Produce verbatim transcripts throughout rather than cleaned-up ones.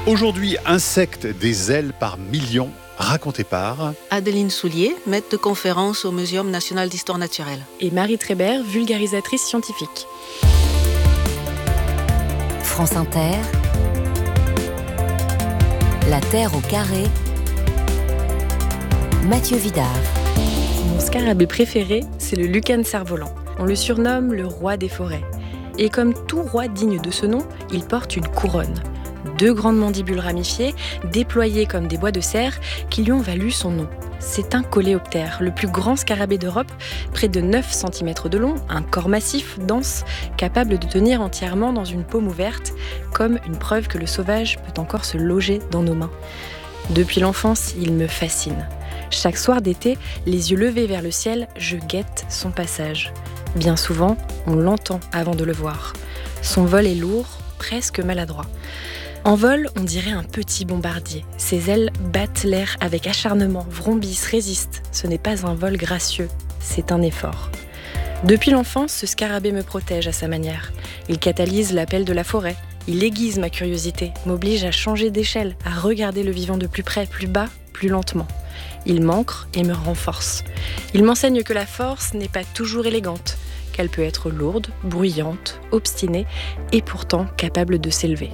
Aujourd'hui, insectes des ailes par millions, raconté par Adeline Soulier, maître de conférence au Muséum national d'histoire naturelle. Et Marie Trébert, vulgarisatrice scientifique. France Inter, La Terre au carré, Mathieu Vidard. Mon scarabée préféré, c'est le lucane cerf-volant. On le surnomme le roi des forêts. Et comme tout roi digne de ce nom, il porte une couronne. Deux grandes mandibules ramifiées, déployées comme des bois de serre, qui lui ont valu son nom. C'est un coléoptère, le plus grand scarabée d'Europe, près de neuf centimètres de long, un corps massif, dense, capable de tenir entièrement dans une paume ouverte, comme une preuve que le sauvage peut encore se loger dans nos mains. Depuis l'enfance, il me fascine. Chaque soir d'été, les yeux levés vers le ciel, je guette son passage. Bien souvent, on l'entend avant de le voir. Son vol est lourd, presque maladroit. En vol, on dirait un petit bombardier. Ses ailes battent l'air avec acharnement, vrombissent, résistent. Ce n'est pas un vol gracieux, c'est un effort. Depuis l'enfance, ce scarabée me protège à sa manière. Il catalyse l'appel de la forêt. Il aiguise ma curiosité, m'oblige à changer d'échelle, à regarder le vivant de plus près, plus bas, plus lentement. Il m'ancre et me renforce. Il m'enseigne que la force n'est pas toujours élégante, qu'elle peut être lourde, bruyante, obstinée et pourtant capable de s'élever.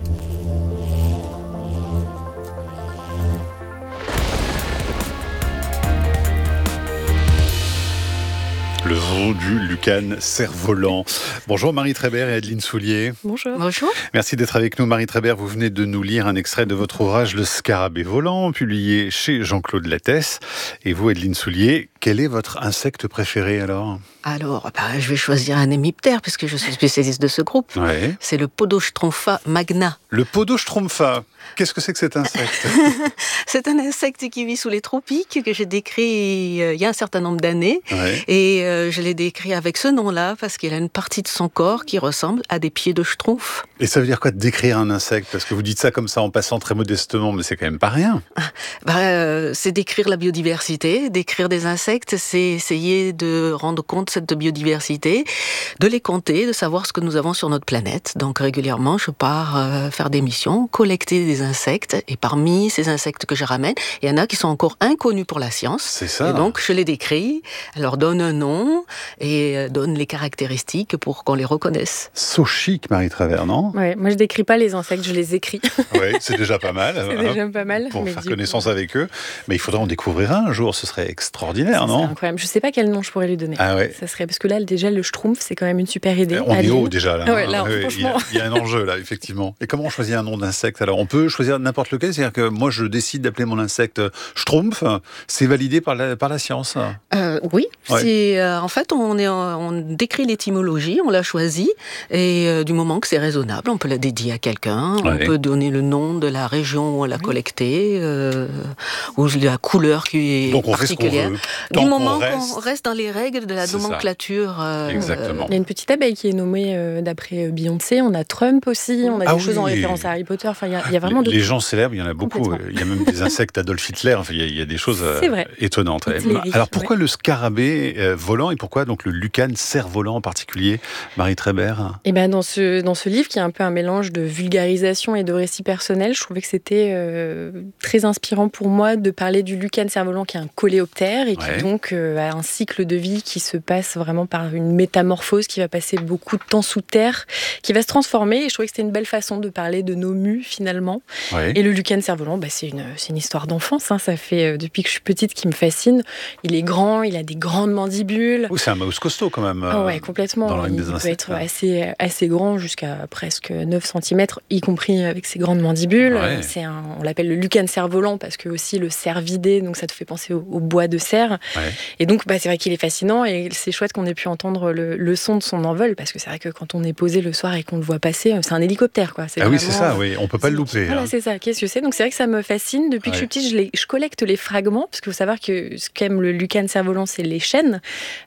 le vendu lucane cerf-volant. Bonjour Marie Trébert et Adeline Soulier. Bonjour. Bonjour. Merci d'être avec nous. Marie Trébert, vous venez de nous lire un extrait de votre ouvrage Le Scarabée volant, publié chez Jean-Claude Lattès. Et vous, Adeline Soulier, quel est votre insecte préféré alors ? Alors, bah, je vais choisir un hémiptère, puisque je suis spécialiste de ce groupe. Ouais. C'est le Podostrompa magna. Le Podostrompa, qu'est-ce que c'est que cet insecte ? C'est un insecte qui vit sous les tropiques, que j'ai décrit euh, il y a un certain nombre d'années. Ouais. Et euh, je l'ai décrit avec ce nom-là, parce qu'il a une partie de son corps qui ressemble à des pieds de schtroumpf. Et ça veut dire quoi de décrire un insecte ? Parce que vous dites ça comme ça en passant très modestement, mais c'est quand même pas rien. Bah, euh, c'est décrire la biodiversité. Décrire des insectes, c'est essayer de rendre compte de cette biodiversité, de les compter, de savoir ce que nous avons sur notre planète. Donc régulièrement, je pars euh, faire des missions, collecter des insectes, et parmi ces insectes que je ramène, il y en a qui sont encore inconnus pour la science. C'est ça. Et donc je les décris, leur donne un nom et euh, donne les caractéristiques pour qu'on les reconnaisse. So chic, Marie Trébert, non ? Ouais, moi je décris pas les insectes, je les écris. Oui, c'est déjà pas mal. C'est hein, déjà pas mal. Pour mais faire du connaissance coup, avec eux. Mais il faudrait en découvrir un un jour, ce serait extraordinaire, c'est non ? incroyable. Je sais pas quel nom je pourrais lui donner. Ah ouais. Ça serait parce que là déjà le schtroumpf c'est quand même une super idée. On est Adeline. haut déjà là. Ouais, là, Oui, il, y a, franchement. il y a un enjeu là, effectivement. Et comment on choisit un nom d'insecte ? Alors on peut choisir n'importe lequel, c'est-à-dire que moi je décide d'appeler mon insecte Schtroumpf, c'est validé par la, par la science. Euh, oui, Ouais. c'est, euh, en fait on, est, en- on décrit l'étymologie, on l'a choisi, et euh, du moment que c'est raisonnable, on peut la dédier à quelqu'un, Ouais. on peut donner le nom de la région où on l'a Oui. collecté, euh, ou la couleur qui est Donc on fait ce qu'on particulière. veut. Du Tant moment qu'on qu'on reste. reste dans les règles de la C'est ça. nomenclature. euh, Exactement. Il y a une petite abeille qui est nommée euh, d'après euh, Beyoncé, on a Trump aussi, on a Ah des choses en oui. référence à Harry Potter, enfin il y a, il y a vraiment de Les tout. gens célèbres, il y en a beaucoup. Complètement. Il y a même des insectes Adolf Hitler. Enfin, il y a, il y a des choses euh, C'est vrai. étonnantes. Hitlérie, Alors pourquoi le scarabée euh, volant et pourquoi donc le lucane cerf-volant en particulier, Marie Trébert ? Et ben dans ce dans ce livre qui est un peu un mélange de vulgarisation et de récit personnel, je trouvais que c'était euh, très inspirant pour moi de parler du lucane cerf-volant qui est un coléoptère et qui Ouais. donc euh, a un cycle de vie qui se passe vraiment par une métamorphose, qui va passer beaucoup de temps sous terre, qui va se transformer. Et je trouvais que c'était une belle façon de parler de nos mues finalement. Ouais. Et le lucane cerf-volant, bah, c'est une c'est une histoire d'enfance. Hein. Ça fait euh, depuis que je suis petite qui me fascine. Il est grand, il a des grandes mandibules. Oh, c'est un mouse costaud quand même. Ah euh, ouais, complètement. dans le règne Il des peut insectes, être là. assez, assez grand, jusqu'à presque neuf centimètres, y compris avec ses grandes mandibules. Ouais. C'est un, on l'appelle le lucane cerf-volant parce que aussi le cervidé, donc ça te fait penser au, au bois de cerf. Ouais. Et donc, bah, c'est vrai qu'il est fascinant et c'est chouette qu'on ait pu entendre le, le son de son envol parce que c'est vrai que quand on est posé le soir et qu'on le voit passer, c'est un hélicoptère, quoi. C'est Ah oui, vraiment- c'est ça, oui. On peut pas le louper. Voilà, hein. c'est ça. Qu'est-ce que c'est ? Donc c'est vrai que ça me fascine. Depuis que je Ouais. suis petite, je, les- je collecte les fragments parce qu'il faut savoir que ce qu'aime le lucane cerf-volant, c'est les chênes.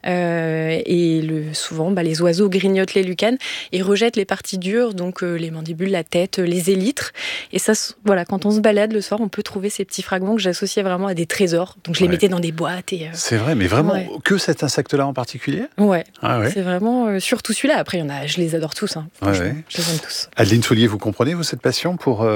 Euh, et le, souvent, bah, les oiseaux grignotent les lucanes et rejettent les parties dures, donc euh, les mandibules, la tête, euh, les élytres. Et ça, c- voilà, quand on se balade le soir, on peut trouver ces petits fragments que j'associais vraiment à des trésors. Donc je les Ouais. mettais dans des boîtes et euh, C'est vrai, mais vraiment Ouais. que cet insecte-là en particulier ? ouais, Ah ouais. c'est vraiment surtout celui-là. Après, il y en a, je les adore tous. Hein, Ouais, franchement, ouais. je les aime tous. Adeline Soulier, vous comprenez vous cette passion pour euh,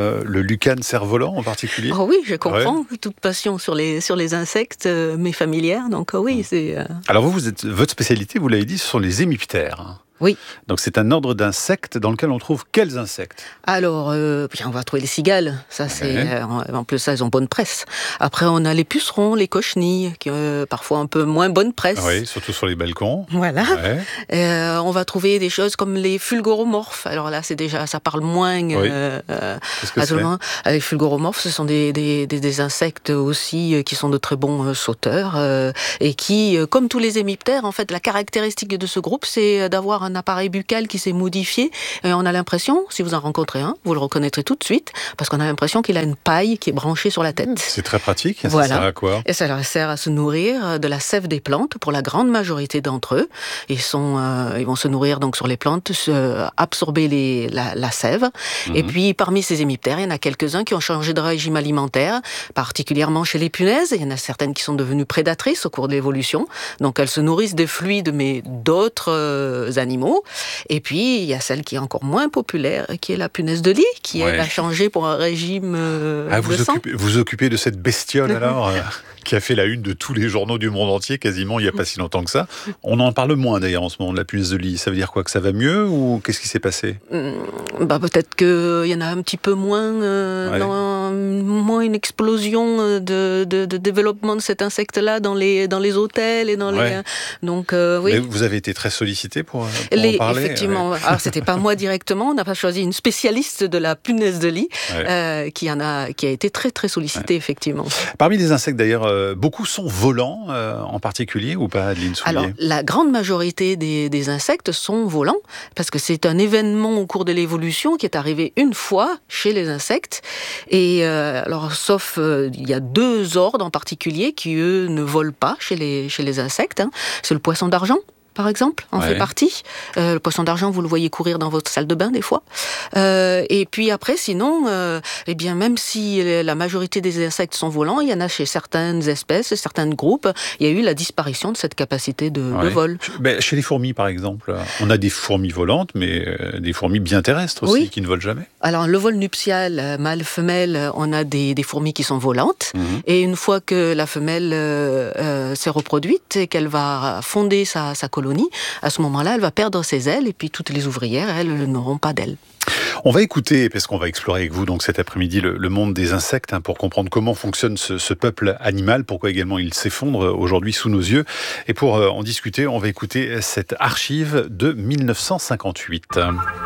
euh, le lucan cerf-volant en particulier? Oh oui, je comprends. Ouais. Toute passion sur les, sur les insectes, euh, mais familière. Donc euh, oui, c'est... Euh... Alors vous, vous êtes, votre spécialité, vous l'avez dit, ce sont les hémiptères. Oui. Donc c'est un ordre d'insectes dans lequel on trouve quels insectes? Alors, euh, bien, on va trouver les cigales. Ça, c'est Ouais. euh, en plus ça, ils ont bonne presse. Après, on a les pucerons, les cochenilles, qui ont euh, parfois un peu moins bonne presse. Oui, surtout sur les balcons. Voilà. Ouais. Euh, on va trouver des choses comme les fulgoromorphes. Alors là, c'est déjà, ça parle moins. Oui. Euh, euh, Qu'est-ce que à tout le c'est? monde. Les fulgoromorphes, ce sont des, des, des, des insectes aussi euh, qui sont de très bons euh, sauteurs euh, et qui, euh, comme tous les hémiptères, en fait, la caractéristique de ce groupe, c'est d'avoir un appareil buccal qui s'est modifié. Et on a l'impression, si vous en rencontrez un, vous le reconnaîtrez tout de suite, parce qu'on a l'impression qu'il a une paille qui est branchée sur la tête. C'est très pratique. Ça Voilà. sert à quoi? Et ça leur sert à se nourrir de la sève des plantes pour la grande majorité d'entre eux. Ils, sont, euh, ils vont se nourrir donc sur les plantes, se, absorber les, la, la sève. Mhm. Et puis parmi ces hémiptères, il y en a quelques-uns qui ont changé de régime alimentaire, particulièrement chez les punaises. Il y en a certaines qui sont devenues prédatrices au cours de l'évolution. Donc elles se nourrissent des fluides mais d'autres euh, animaux. Et puis, il y a celle qui est encore moins populaire, qui est la punaise de lit, qui Ouais. elle a changé pour un régime euh, Ah, vous de sang. occupez, vous occupez de cette bestiole alors euh, qui a fait la une de tous les journaux du monde entier quasiment il n'y a pas si longtemps que ça. On en parle moins d'ailleurs en ce moment de la punaise de lit. Ça veut dire quoi? Que ça va mieux ou qu'est-ce qui s'est passé? Hum, bah, peut-être qu'il y en a un petit peu moins, euh, Ouais. dans, moins une explosion de, de, de développement de cet insecte-là dans les, dans les hôtels et dans Ouais. les... Donc, euh, oui. Mais vous avez été très sollicité pour, pour Les, en parler? effectivement. Ouais. Alors, c'était pas moi directement. On n'a pas choisi une spécialiste de la punaise de lit Ouais. euh, qui, en a, qui a été très, très sollicitée, Ouais. effectivement. Parmi les insectes d'ailleurs, euh, beaucoup sont volants euh, en particulier ou pas, Adeline Soulier? Alors, la grande majorité des, des insectes sont volants, parce que c'est un événement au cours de l'évolution qui est arrivé une fois chez les insectes. Et euh, alors, sauf, euh, il y a deux ordres en particulier qui, eux, ne volent pas chez les, chez les insectes. Hein. C'est le poisson d'argent, par exemple, en Ouais. fait partie. Euh, le poisson d'argent, vous le voyez courir dans votre salle de bain des fois. Euh, et puis après, sinon, euh, eh bien, même si la majorité des insectes sont volants, il y en a chez certaines espèces, certains groupes, il y a eu la disparition de cette capacité de, Ouais. de vol. Ben, chez les fourmis par exemple, on a des fourmis volantes, mais euh, des fourmis bien terrestres aussi Oui. qui ne volent jamais. Alors, le vol nuptial, euh, mâle-femelle, on a des, des fourmis qui sont volantes. Mhm. Et une fois que la femelle euh, euh, s'est reproduite et qu'elle va fonder sa, sa colonie, à ce moment-là, elle va perdre ses ailes et puis toutes les ouvrières, elles, n'auront pas d'ailes. On va écouter, parce qu'on va explorer avec vous donc cet après-midi le, le monde des insectes hein, pour comprendre comment fonctionne ce, ce peuple animal, pourquoi également il s'effondre aujourd'hui sous nos yeux. Et pour euh, en discuter, on va écouter cette archive de mille neuf cent cinquante-huit.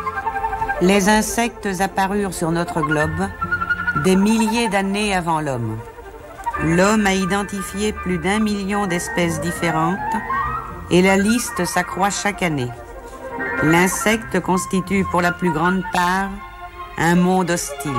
Les insectes apparurent sur notre globe des milliers d'années avant l'homme. L'homme a identifié plus d'un million d'espèces différentes et la liste s'accroît chaque année. L'insecte constitue pour la plus grande part un monde hostile.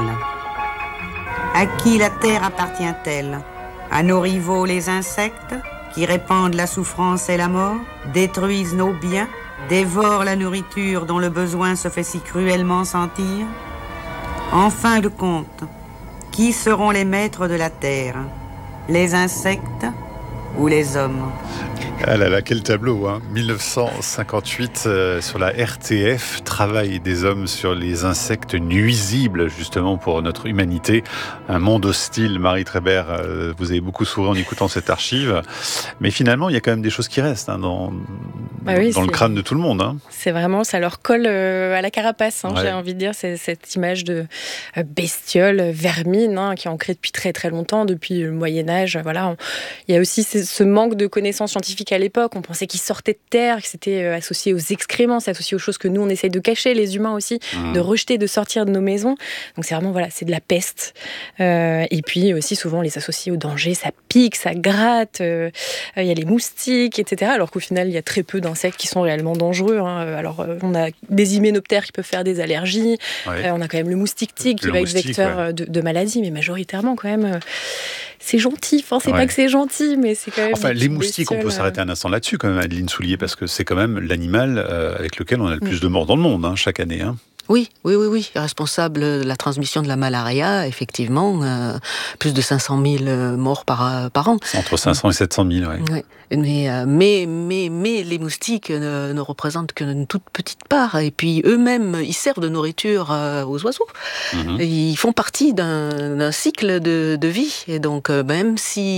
À qui la terre appartient-elle? À nos rivaux les insectes, qui répandent la souffrance et la mort, détruisent nos biens, dévorent la nourriture dont le besoin se fait si cruellement sentir? En fin de compte, qui seront les maîtres de la terre? Les insectes ou les hommes? Ah là là, quel tableau, hein. mille neuf cent cinquante-huit, euh, sur la R T F, travail des hommes sur les insectes nuisibles, justement, pour notre humanité. Un monde hostile, Marie Trébert, euh, vous avez beaucoup souri en écoutant cette archive. Mais finalement, il y a quand même des choses qui restent hein, dans, Bah oui, dans le c'est- crâne de tout le monde. Hein. C'est vraiment, ça leur colle euh, à la carapace, hein, Ouais. j'ai envie de dire. C'est cette image de euh, bestiole, vermine, hein, qui est ancrée depuis très très longtemps, depuis le Moyen-Âge. Voilà. On- Il y a aussi ce, ce manque de connaissances scientifiques à l'époque. On pensait qu'ils sortaient de terre, que c'était euh, associé aux excréments, c'est associé aux choses que nous, on essaye de cacher, les humains aussi, Mmh. de rejeter, de sortir de nos maisons. Donc c'est vraiment, voilà, c'est de la peste. Euh, et puis aussi, souvent, on les associe au danger. Ça pique, ça gratte, euh, il y a les moustiques, et cetera. Alors qu'au final, il y a très peu d'insectes qui sont réellement dangereux. Hein. Alors, euh, on a des hyménoptères qui peuvent faire des allergies. Ouais. Euh, on a quand même le moustique tigre qui Le va être moustique, vecteur ouais. euh, de, de maladies, mais majoritairement, quand même, euh, c'est gentil. Enfin, c'est Ouais. pas que c'est gentil, mais c'est quand même. Enfin, des les petites moustiques, on peut bestioles, s'arrêter un instant là-dessus quand même, Adeline Soulier, parce que c'est quand même l'animal euh, avec lequel on a le plus de morts dans le monde hein, chaque année. Hein. Oui, oui, oui, oui. Responsable de la transmission de la malaria, effectivement, euh, plus de cinq cent mille morts par, par an. Entre cinq cents et sept cent mille, oui. Ouais. Mais, euh, mais, mais, mais les moustiques ne, ne représentent qu'une toute petite part. Et puis eux-mêmes, ils servent de nourriture euh, aux oiseaux. Mmh. Ils font partie d'un, d'un cycle de, de vie. Et donc, euh, même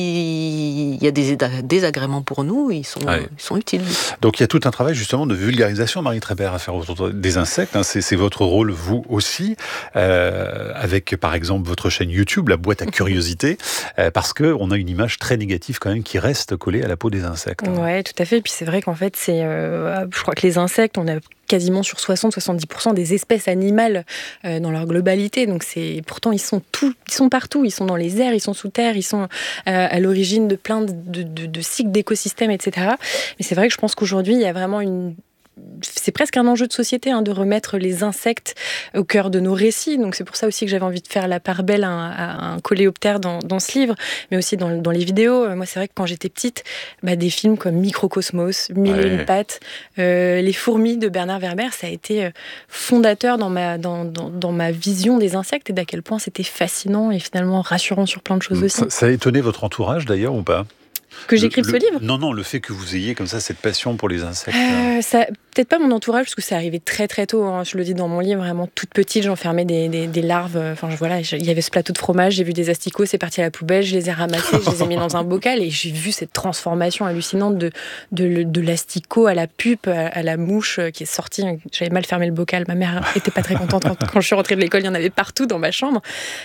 s'il y a des désagréments pour nous, ils sont, ouais. ils sont utiles. Donc, il y a tout un travail justement de vulgarisation, Marie Trébert, à faire autour des insectes. Hein. C'est, c'est votre rôle, vous aussi, euh, avec par exemple votre chaîne YouTube, La Boîte à Curiosité, euh, parce qu'on a une image très négative quand même qui reste collée à la peau des insectes. Hein. Oui, tout à fait. Et puis c'est vrai qu'en fait, c'est, euh, je crois que les insectes, on a quasiment sur soixante à soixante-dix pour cent des espèces animales euh, dans leur globalité. Donc c'est, pourtant, ils sont, tout, ils sont partout. Ils sont dans les airs, ils sont sous terre, ils sont euh, à l'origine de plein de, de, de, de cycles d'écosystèmes, et cetera. Mais c'est vrai que je pense qu'aujourd'hui, il y a vraiment une... C'est presque un enjeu de société hein, de remettre les insectes au cœur de nos récits. Donc c'est pour ça aussi que j'avais envie de faire la part belle à un, à un coléoptère dans, dans ce livre, mais aussi dans, dans les vidéos. Moi, c'est vrai que quand j'étais petite, bah, des films comme Microcosmos, Mille et une pattes, euh, Les fourmis de Bernard Werber, ça a été fondateur dans ma, dans, dans, dans ma vision des insectes et d'à quel point c'était fascinant et finalement rassurant sur plein de choses aussi. Ça, ça a étonné votre entourage d'ailleurs ou pas ? Que j'écrive le, ce livre ? Non, non, le fait que vous ayez comme ça cette passion pour les insectes. Euh, ça, peut-être pas mon entourage, parce que c'est arrivé très très tôt. Hein. Je le dis dans mon livre, vraiment toute petite, j'enfermais des, des, des larves. Enfin voilà, il y avait ce plateau de fromage, j'ai vu des asticots, c'est parti à la poubelle, je les ai ramassés, je les ai mis dans un bocal et j'ai vu cette transformation hallucinante de, de, de l'asticot à la pupe, à, à la mouche qui est sortie. J'avais mal fermé le bocal, ma mère était pas très contente quand, quand je suis rentrée de l'école, il y en avait partout dans ma chambre.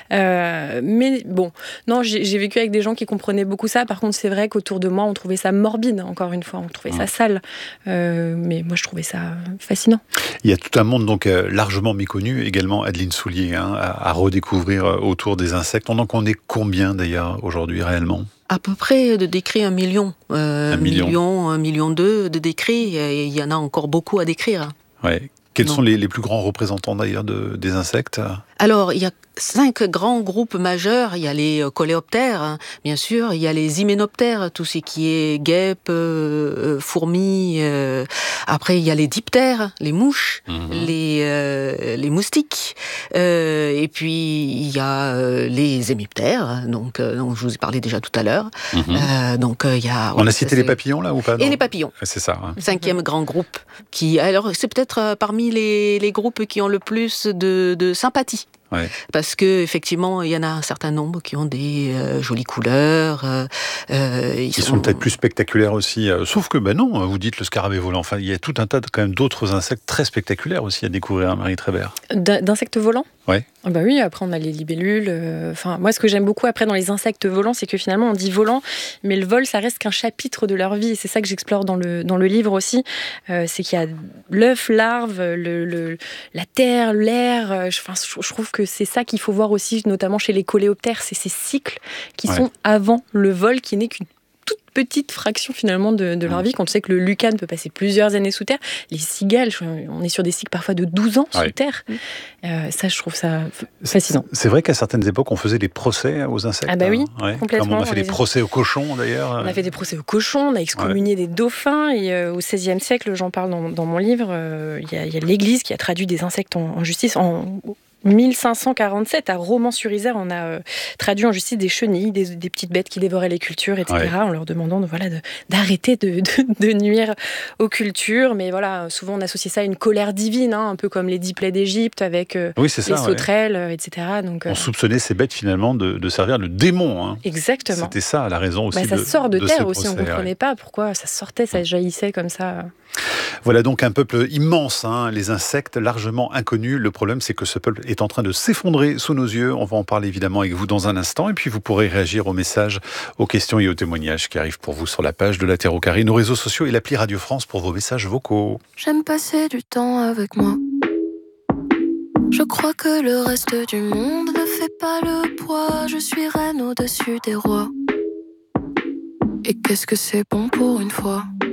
Euh, mais bon, non, j'ai, j'ai vécu avec des gens qui comprenaient beaucoup ça. Par contre, c'est vrai qu'autour de moi, on trouvait ça morbide, encore une fois, on trouvait ça sale. Euh, mais moi, je trouvais ça fascinant. Il y a tout un monde donc euh, largement méconnu, également Adeline Soulier, hein, à, à redécouvrir euh, autour des insectes. On en connaît combien d'ailleurs aujourd'hui réellement ? À peu près de décrits un million. Euh, un million. million, un million deux de décrits. Et il y en a encore beaucoup à décrire. Ouais. Quels non. sont les, les plus grands représentants d'ailleurs de, des insectes ? Alors, il y a cinq grands groupes majeurs. Il y a les coléoptères, hein, bien sûr. Il y a les hyménoptères, tout ce qui est guêpes, euh, fourmis. Euh. Après, il y a les diptères, les mouches, mmh. les, euh, les moustiques. Euh, et puis, il y a euh, les hémiptères, donc, euh, dont je vous ai parlé déjà tout à l'heure. Mmh. Euh, donc, euh, il y a, On a cité les papillons, là, ou pas ? Et non les papillons. C'est ça. Hein. Cinquième grand groupe. Qui, alors, c'est peut-être euh, parmi les, les groupes qui ont le plus de, de sympathie. Ouais. Parce que effectivement, il y en a un certain nombre qui ont des euh, jolies couleurs. Euh, euh, ils, ils sont... sont peut-être plus spectaculaires aussi. Euh, sauf que, ben non, vous dites le scarabée volant. Enfin, il y a tout un tas de, quand même d'autres insectes très spectaculaires aussi à découvrir, Marie Trébert. D'insectes volants ? Ouais. Ah bah oui, après on a les libellules. Enfin, euh, moi, ce que j'aime beaucoup après dans les insectes volants, c'est que finalement on dit volant, mais le vol, ça reste qu'un chapitre de leur vie. Et c'est ça que j'explore dans le dans le livre aussi. Euh, c'est qu'il y a l'œuf, larve, le, le la terre, l'air. Enfin, je, je trouve que c'est ça qu'il faut voir aussi, notamment chez les coléoptères. C'est ces cycles qui ouais. sont avant le vol, qui n'est qu'une toute petite fraction finalement de, de leur vie. Quand on sait que le lucane peut passer plusieurs années sous terre, les cigales, on est sur des cycles parfois de douze ans sous ouais. terre. Euh, ça, je trouve ça fascinant. C'est, c'est vrai qu'à certaines époques, on faisait des procès aux insectes. Ah bah oui, hein. ouais. complètement. Comme on a fait on des les... procès aux cochons d'ailleurs. On a fait des procès aux cochons, on a excommunié ouais. des dauphins. Et euh, au seizième siècle, j'en parle dans, dans mon livre, il euh, y, y a l'Église qui a traduit des insectes en, en justice. En, mille cinq cent quarante-sept, à Romans-sur-Isère, on a euh, traduit en justice des chenilles, des, des petites bêtes qui dévoraient les cultures, et cetera, ouais. en leur demandant de, voilà, de, d'arrêter de, de, de nuire aux cultures. Mais voilà, souvent on associait ça à une colère divine, hein, un peu comme les dix plaies d'Égypte avec euh, oui, c'est ça, les sauterelles, ouais. et cetera. Donc, euh... on soupçonnait ces bêtes finalement de, de servir le démon. Hein. Exactement. C'était ça la raison aussi. Bah, ça de, sort de, de terre aussi, procès, on ne comprenait ouais. pas pourquoi ça sortait, ça jaillissait comme ça. Voilà donc un peuple immense, hein, les insectes largement inconnus. Le problème, c'est que ce peuple est en train de s'effondrer sous nos yeux. On va en parler évidemment avec vous dans un instant. Et puis vous pourrez réagir aux messages, aux questions et aux témoignages qui arrivent pour vous sur la page de La Terre au Carré, nos réseaux sociaux et l'appli Radio France pour vos messages vocaux. J'aime passer du temps avec moi. Je crois que le reste du monde ne fait pas le poids. Je suis reine au-dessus des rois. Et qu'est-ce que c'est bon pour une fois.